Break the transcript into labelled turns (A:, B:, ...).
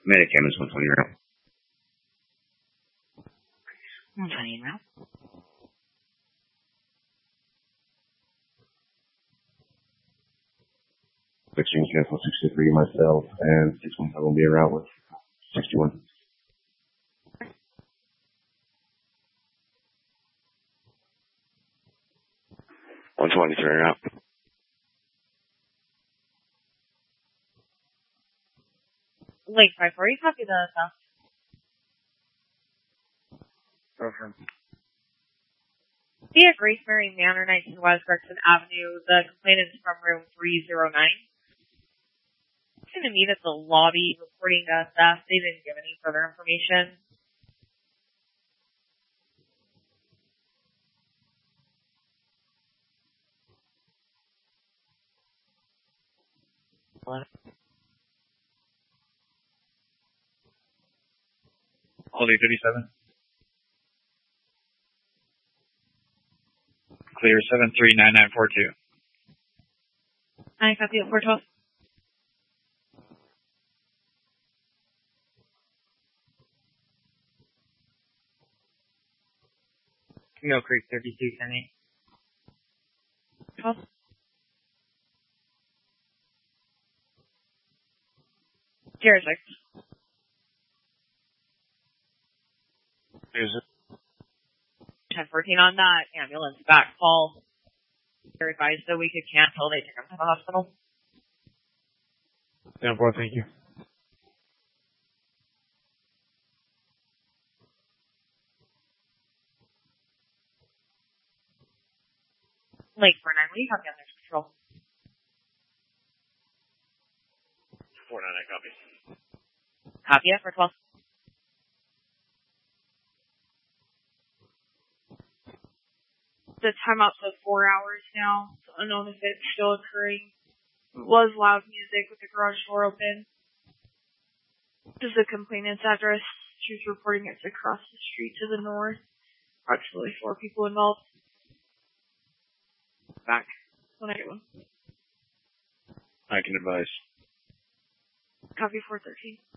A: Medicam is 120 route.
B: 120 route.
A: Fixing cancel 63 myself, and 615 will be around with 61. Route.
B: Lake 540, copy the south.
C: Perfect.
B: Be at Grace Mary Manor, 19 West Gregson Avenue. The complainant is from room 309. Going to meet at the lobby reporting theft. They didn't give any further information.
C: Holiday 37. Clear 739942.
B: I copy at 412.
C: Mill Creek 3210.
B: 12. Jared 6.
C: Is it?
B: 1014 on that. Ambulance back call. They're advised that we could cancel. They took him to the hospital.
C: 10-4, thank you.
B: Lake 49, what do you copy on their control?
C: 49, I copy.
B: Copy it for 12. The timeout says 4 hours now. It's unknown if it's still occurring. It was loud music with the garage door open. This is the complainant's address. She's reporting it's across the street to the north. Approximately 4 people involved. Back when I get one.
C: I can advise.
B: Copy 413.